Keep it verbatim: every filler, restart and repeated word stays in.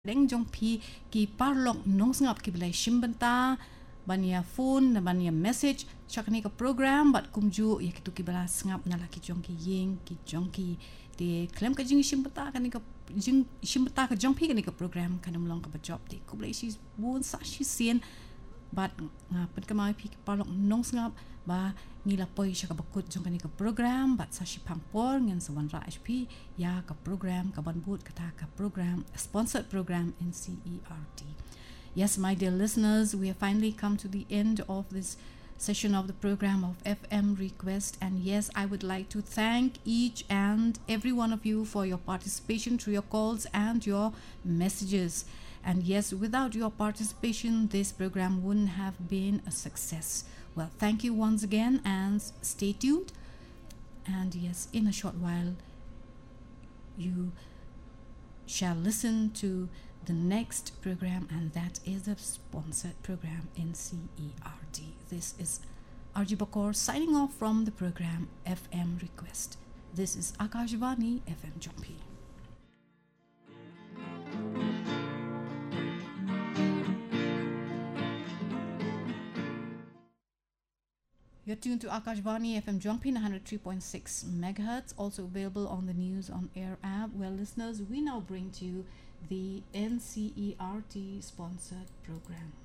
Deng jong pi ki parlok nong sngap ki bilai shimbanta bania phone na bania message chakni ka program bat kumju ya kitu ki bala sngap na laki jong ki ying ki jong ki de klem ka jing shimbanta kan ka jing shimbanta ka jong pi kan ka program kan mlong ka ba job de ku bilai shi bun sa shi sien bat nga pen ka mai pi ki parlok nong sngap ba ngila poi sha ka bakut jong kan ka program bat sa shi pangpor ngen sawan ra H P ya ka program ka ban but kata ka program sponsored program in C E R T. Yes, my dear listeners, we have finally come to the end of this session of the program of F M Request, and yes, I would like to thank each and every one of you for your participation through your calls and your messages. And yes, without your participation, this program wouldn't have been a success. Well, thank you once again and stay tuned. And yes, in a short while, you shall listen to the next program, and that is a sponsored program in C E R T. This is Arji Bakor signing off from the program F M Request. This is Akashvani F M Jompi. You're tuned to Akashvani F M Jompi one oh three point six megahertz, also available on the News on Air app. Well, listeners, we now bring to you the N C E R T sponsored program.